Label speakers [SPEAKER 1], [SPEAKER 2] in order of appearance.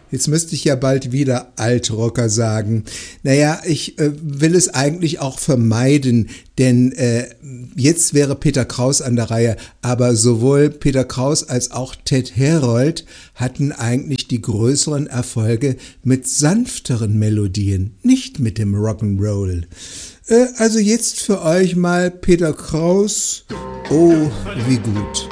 [SPEAKER 1] Jetzt müsste ich ja bald wieder Altrocker sagen. Naja, ich will es eigentlich auch vermeiden, denn jetzt wäre Peter Kraus an der Reihe, aber sowohl Peter Kraus als auch Ted Herold hatten eigentlich die größeren Erfolge mit sanfteren Melodien, nicht mit dem Rock'n'Roll. Also jetzt für euch mal Peter Kraus. Oh, wie gut.